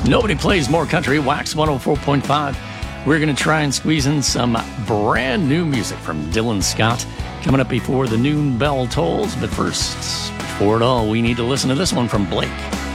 Nobody plays more country. Wax 104.5. We're going to try and squeeze in some brand new music from Dylan Scott coming up before the noon bell tolls. But first, before it all, we need to listen to this one from Blake.